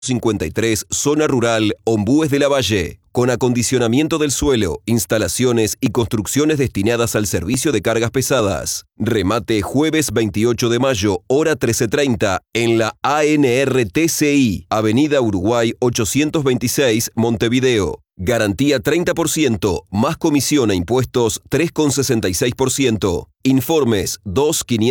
53, Zona Rural, Ombúes de la Valle, con acondicionamiento del suelo, instalaciones y construcciones destinadas al servicio de cargas pesadas. Remate jueves 28 de mayo, hora 13:30, en la ANRTCI, Avenida Uruguay 826, Montevideo. Garantía 30%, más comisión e impuestos 3,66%. Informes 2500.